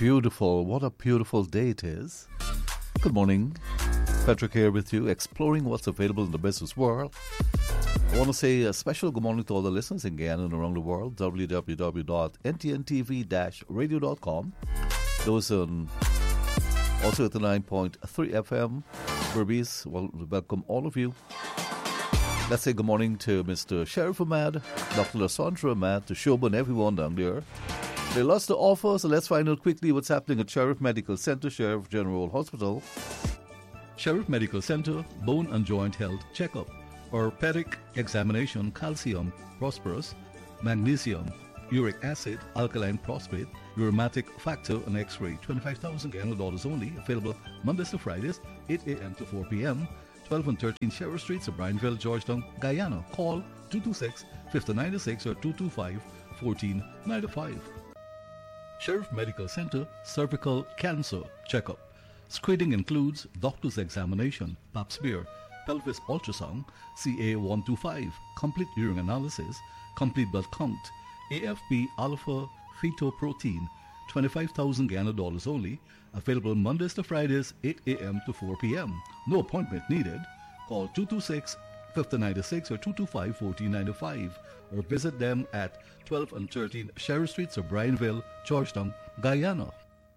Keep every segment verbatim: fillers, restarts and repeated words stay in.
beautiful. What a beautiful day it is. Good morning. Patrick here with you, exploring what's available in the business world. I want to say a special good morning to all the listeners in Guyana and around the world. w w w dot n t n t v dash radio dot com. Those on also at the nine point three F M. Burbies, well, welcome all of you. Let's say good morning to Mister Sheriff Ahmad, Doctor Lasandra Ahmad, to Shoba and everyone down there. They lost the offer, so let's find out quickly what's happening at Sheriff Medical Center, Sheriff General Hospital. Sheriff Medical Center, Bone and Joint Health Checkup, Orthopedic Examination, Calcium, Phosphorus, Magnesium, Uric Acid, Alkaline Prostate, Rheumatic Factor and X-ray, twenty-five thousand Guyana dollars only, available Mondays to Fridays, eight a.m. to four p.m., twelve and thirteen Sheriff Streets of Bryanville, Georgetown, Guyana. Call two two six, five oh nine six or two two five, one four nine five. Sheriff Medical Center, Cervical Cancer Checkup. Screening includes doctor's examination, pap smear, pelvis ultrasound, C A one twenty-five, complete urine analysis, complete blood count, A F P alpha fetoprotein, twenty-five thousand Guyana dollars only, available Mondays to Fridays, eight a.m. to four p.m. No appointment needed. Call two two six, five oh nine six or two two five, one four nine five or visit them at twelve and thirteen Sheriff Streets of Bryanville, Georgetown, Guyana.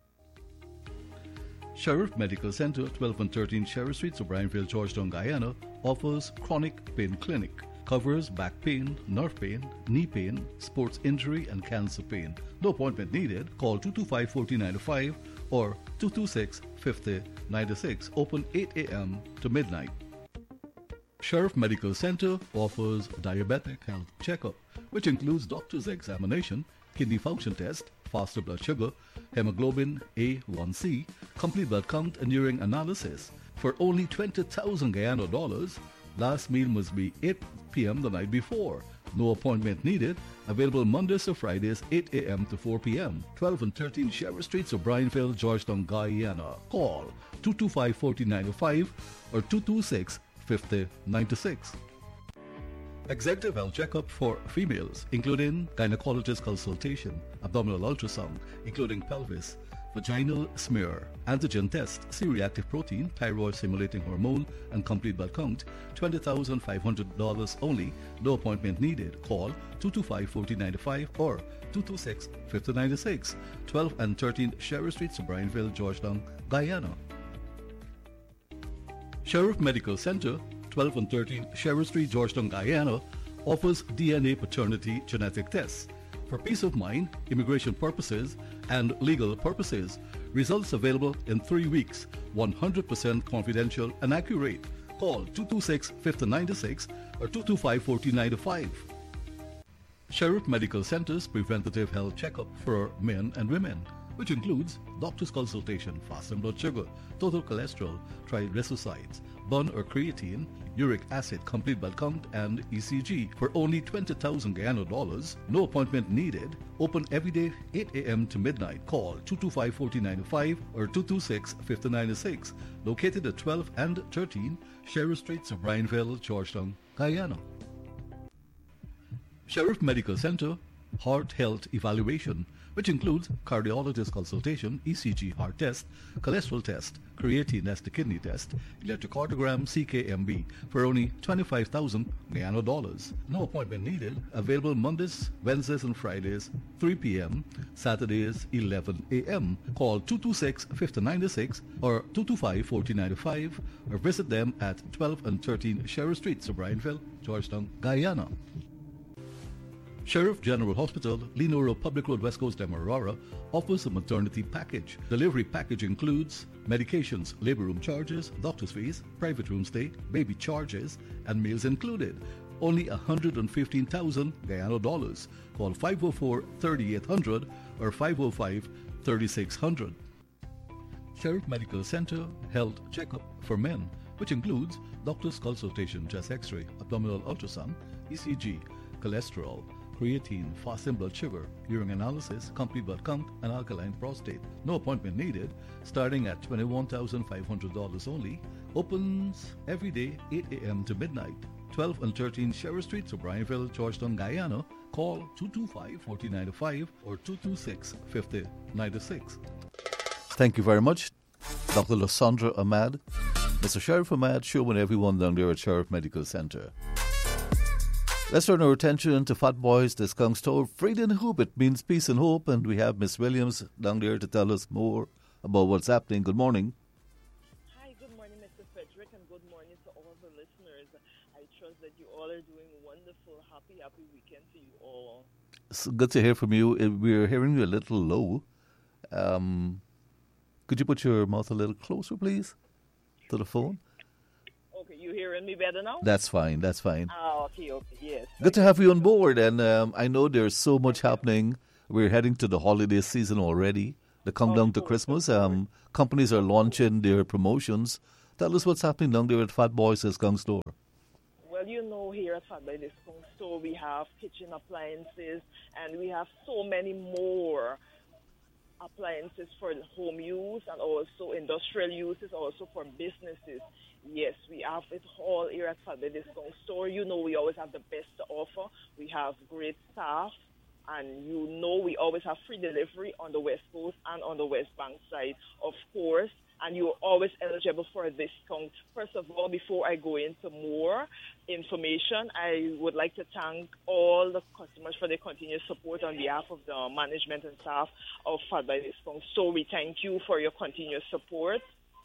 Sheriff Medical Center, twelve and thirteen Sheriff Streets of Bryanville, Georgetown, Guyana, offers chronic pain clinic. Covers back pain, nerve pain, knee pain, sports injury, and cancer pain. No appointment needed. Call two two five, one four nine five or two two six, five oh nine six. Open eight a.m. to midnight. Sheriff Medical Center offers diabetic health checkup, which includes doctor's examination, kidney function test, fasted blood sugar, hemoglobin A one C, complete blood count, and urine analysis. For only twenty thousand Guyana dollars, last meal must be eight p.m. the night before. No appointment needed. Available Mondays to Fridays, eight a.m. to four p.m. twelve and thirteen Sheriff Streets of Bryanville, Georgetown, Guyana. Call two two five, one four nine five or two two six, five oh nine six. Executive health checkup for females, including gynecologist consultation, abdominal ultrasound, including pelvis, vaginal smear, antigen test, C-reactive protein, thyroid stimulating hormone, and complete blood count, twenty thousand five hundred dollars only. No appointment needed. Call two two five, one four nine five or two two six, five oh nine six. twelve and thirteen Sheriff Streets of Bryanville, Georgetown, Guyana. Sheriff Medical Center, twelve and thirteen Sheriff Street, Georgetown, Guyana, offers D N A paternity genetic tests. For peace of mind, immigration purposes, and legal purposes. Results available in three weeks, one hundred percent confidential and accurate. Call two two six, five oh nine six or two two five, one four nine five. Sheriff Medical Center's preventative health checkup for men and women, which includes doctor's consultation, fasting blood sugar, total cholesterol, triglycerides, bun or creatine, uric acid, complete blood count, and E C G for only twenty thousand Guyana dollars. No appointment needed. Open every day, eight a.m. to midnight. Call two two five, one four nine five or two two six, five oh nine six. Located at twelve and thirteen Sheriff Streets of Bryanville, Georgetown, Guyana. Sheriff Medical Center, Heart Health Evaluation, which includes cardiologist consultation, E C G heart test, cholesterol test, creatine test, kidney test, electrocardiogram, C K M B for only twenty-five thousand Guyana dollars. No appointment needed. Available Mondays, Wednesdays, and Fridays, three p.m., Saturdays, eleven a.m. Call two two six, five oh nine six or two two five, one four nine five or visit them at twelve and thirteen Sheriff Streets of Bryanville, Georgetown, Guyana. Sheriff General Hospital, Lenora Public Road, West Coast, Demerara, offers a maternity package. Delivery package includes medications, labor room charges, doctor's fees, private room stay, baby charges, and meals included. Only one hundred fifteen thousand Guyana dollars. Call five oh four, three eight hundred or five oh five, three six hundred. Sheriff Medical Center Health Checkup for Men, which includes doctor's consultation, chest x-ray, abdominal ultrasound, E C G, cholesterol, creatine, fasting blood sugar, urine analysis, complete blood count, and alkaline prostate. No appointment needed. Starting at twenty-one thousand five hundred dollars only. Opens every day, eight a.m. to midnight. twelve and thirteen Sheriff Streets of Bryanville, Georgetown, Guyana. Call two two five, one four nine five or two two six, five oh nine six. Thank you very much, Doctor Lysandra Ahmad, Mister Sheriff Ahmad, Sherwin, everyone down there at Sheriff Medical Center. Let's turn our attention to Fat Boys Discount Store. Fried and Hope, it means peace and hope, and we have Miss Williams down there to tell us more about what's happening. Good morning. Hi, good morning, Mister Frederick, and good morning to all the listeners. I trust that you all are doing wonderful. Happy, happy weekend to you all. It's good to hear from you. We're hearing you a little low. Um, could you put your mouth a little closer, please, to the phone? Okay, you hearing me better now? That's fine, that's fine. Ah, okay, okay, yes. Good to have you on board, and um, I know there's so much happening. We're heading to the holiday season already. The countdown to Christmas. Um, companies are launching their promotions. Tell us what's happening down there at Fat Boys Discount Store. Well, you know, here at Fat Boys Discount Store, we have kitchen appliances, and we have so many more appliances for home use and also industrial uses, also for businesses. Yes, we have it all here at Fat Boys Discount Store. You know, we always have the best to offer. We have great staff, and you know we always have free delivery on the West Coast and on the West Bank side, of course, and you're always eligible for a discount. First of all, before I go into more information, I would like to thank all the customers for their continued support on behalf of the management and staff of Fat Boys Discount. So we thank you for your continued support.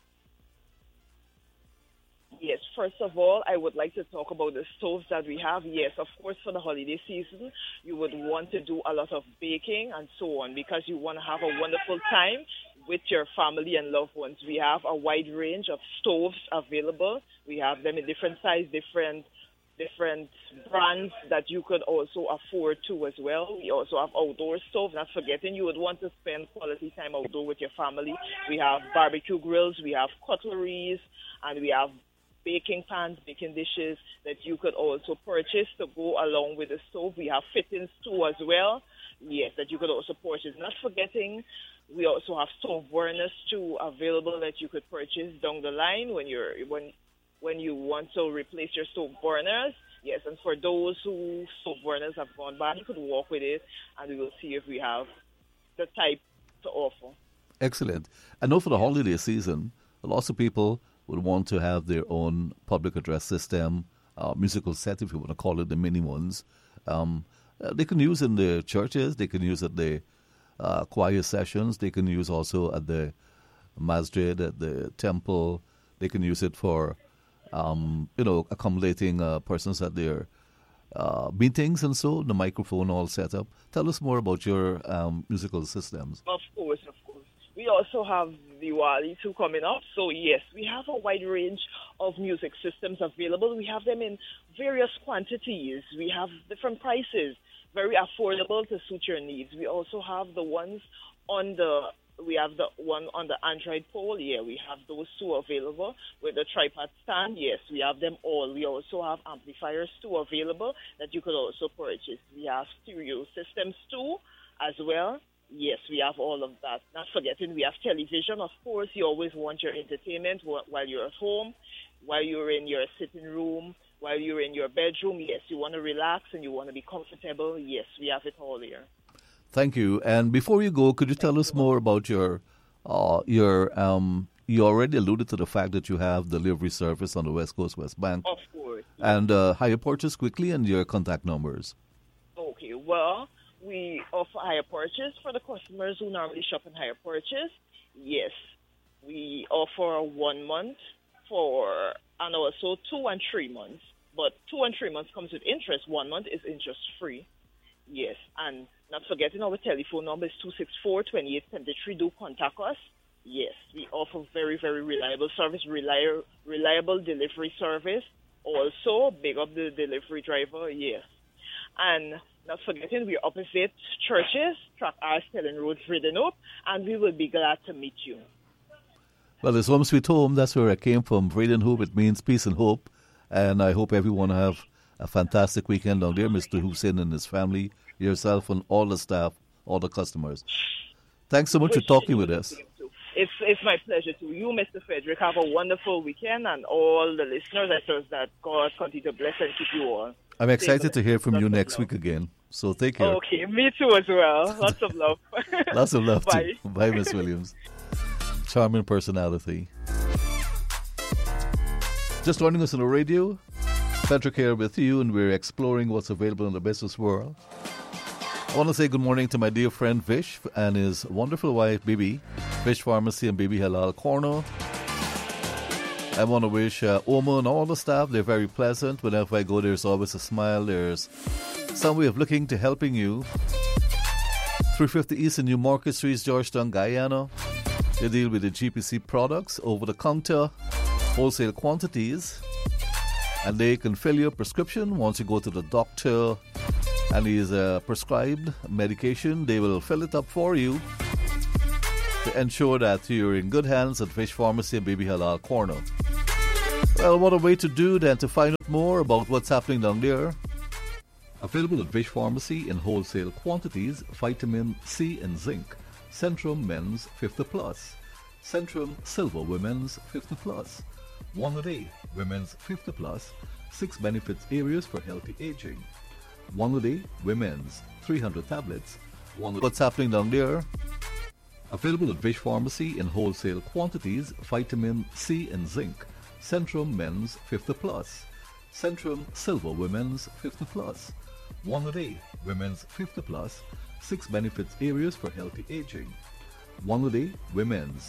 Yes, first of all, I would like to talk about the stoves that we have. Yes, of course, for the holiday season, you would want to do a lot of baking and so on because you want to have a wonderful time with your family and loved ones. We have a wide range of stoves available. We have them in different size, different different brands that you could also afford to as well. We also have outdoor stoves. Not forgetting, you would want to spend quality time outdoor with your family. We have barbecue grills, we have cutleries, and we have baking pans, baking dishes that you could also purchase to go along with the stove. We have fittings too as well, yes, that you could also purchase. Not forgetting, we also have stove burners too available that you could purchase down the line when you're when when you want to replace your stove burners. Yes, and for those who stove burners have gone bad, you could walk with it, and we will see if we have the type to offer. Excellent. I know for the holiday season, lots of people would want to have their own public address system, uh, musical set, if you want to call it, the mini ones. Um, uh, they can use in the churches, they can use at the uh, choir sessions, they can use also at the masjid, at the temple. They can use it for, um, you know, accommodating uh, persons at their uh, meetings and so, the microphone all set up. Tell us more about your um, musical systems. Of course, of course. We also have Diwali too coming up. So, yes, we have a wide range of music systems available. We have them in various quantities. We have different prices, very affordable to suit your needs. We also have the ones on the, we have the one on the Android pole. Yeah, we have those two available with the tripod stand. Yes, we have them all. We also have amplifiers too available that you could also purchase. We have stereo systems too as well. Yes, we have all of that. Not forgetting, we have television. Of course, you always want your entertainment while you're at home, while you're in your sitting room, while you're in your bedroom. Yes, you want to relax and you want to be comfortable. Yes, we have it all here. Thank you. And before you go, could you tell us more about your, uh, your, um, you already alluded to the fact that you have delivery service on the West Coast, West Bank. Of course. And uh, hire purchase quickly and your contact numbers. Okay, well, we offer hire purchase for the customers who normally shop in hire purchase. Yes, we offer one month for, and also two and three months. But two and three months comes with interest. One month is interest free. Yes, and not forgetting our telephone number is two six four, two eight seven three. Do contact us. Yes, we offer very, very reliable service, reliable, reliable delivery service. Also, big up the delivery driver. Yes, and not forgetting, we're opposite churches, Track R, Stelling Road, Fried and Hope, and we will be glad to meet you. Well, it's home sweet home. That's where I came from. Fried and Hope, it means peace and hope. And I hope everyone have a fantastic weekend down there, Mister Hussein and his family, yourself and all the staff, all the customers. Thanks so much for talking with us. It's it's my pleasure to you, Mister Frederick. Have a wonderful weekend, and all the listeners. I trust that God continue to bless and keep you all. I'm excited to hear from you next week again. So take care. Okay, me too as well. Lots of love. Lots of love Bye. too. Bye, Miss Williams. charming personality. Just joining us on the radio, Patrick here with you, and we're exploring what's available in the business world. I want to say good morning to my dear friend Vish and his wonderful wife Bibi, Vish Pharmacy and Bibi Halal Corner. I want to wish uh, Oma and all the staff, they're very pleasant. Whenever I go, there's always a smile. There's some way of looking to helping you. three fifty East and New Market Streets, Georgetown, Guyana. They deal with the G P C products, over-the-counter, wholesale quantities. And they can fill your prescription once you go to the doctor and he's uh, prescribed medication. They will fill it up for you to ensure that you're in good hands at Vish Pharmacy and Bibi Halal Corner. Well, what a way to do than to find out more about what's happening down there. Available at Vish Pharmacy in wholesale quantities, vitamin C and zinc, Centrum Men's fifty plus, Centrum Silver Women's fifty plus, one a day Women's fifty plus, six benefits areas for healthy aging, one a day Women's three hundred tablets, one what's happening down there. Available at Vish Pharmacy in wholesale quantities, vitamin C and zinc, Centrum Men's fifty plus, Centrum Silver Women's fifty plus, one a day Women's fifty plus, six benefits areas for healthy aging, one a day Women's